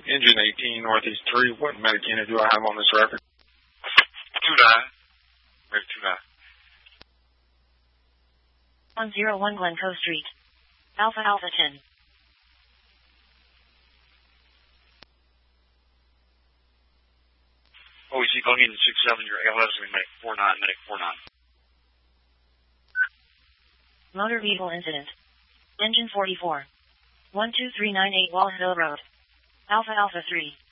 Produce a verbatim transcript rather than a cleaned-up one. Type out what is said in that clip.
Engine eighteen, Northeast three. What Medicina do I have on this record? two nine. Ready two nine. one oh one Glencoe Street. Alpha Alpha ten. O E C calling in six seven, your A L S, we make four nine, medic four nine. Motor vehicle incident. Engine forty-four. one two three nine eight Wall Hill Road. Alpha Alpha three.